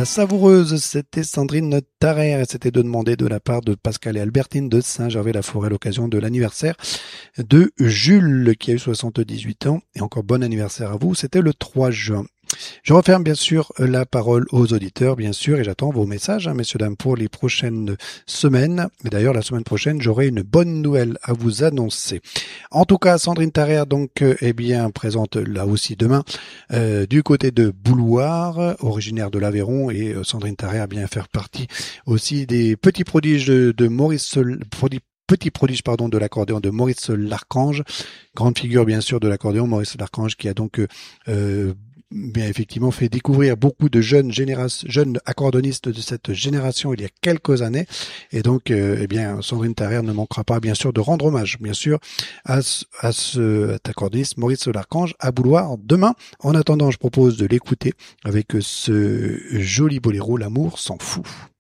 La savoureuse, c'était Sandrine Tarrer et c'était demandé de la part de Pascal et Albertine de Saint-Gervais-la-Forêt à l'occasion de l'anniversaire de Jules qui a eu 78 ans. Et encore bon anniversaire à vous, c'était le 3 juin. Je referme bien sûr la parole aux auditeurs, bien sûr, et j'attends vos messages, messieurs, dames, pour les prochaines semaines. Et d'ailleurs, la semaine prochaine, j'aurai une bonne nouvelle à vous annoncer. En tout cas, Sandrine Tarrer, donc, présente là aussi demain, du côté de Bouloir, originaire de l'Aveyron, et Sandrine Tarrer bien faire partie aussi des petits prodiges de Maurice Petit prodige de l'accordéon de Maurice Larchange, grande figure bien sûr de l'accordéon, Maurice Larchange qui a donc bien effectivement fait découvrir beaucoup de jeunes accordéonistes de cette génération il y a quelques années, et donc Sandrine Tarrer ne manquera pas bien sûr de rendre hommage bien sûr à cet accordéoniste Maurice Larchange à Bouloir demain. En attendant, je propose de l'écouter avec ce joli boléro, L'amour s'en fout.